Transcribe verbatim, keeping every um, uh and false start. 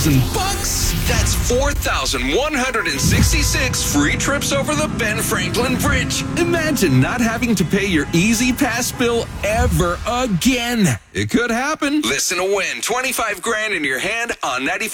thousand bucks? That's four thousand one hundred sixty-six free trips over the Ben Franklin Bridge. Imagine not having to pay your Easy Pass bill ever again. It could happen. Listen to win twenty-five grand in your hand on ninety-four.